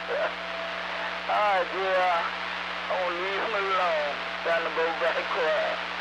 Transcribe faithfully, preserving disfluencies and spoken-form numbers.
Ah, dear. I'm gonna leave him alone. Time to go back quiet.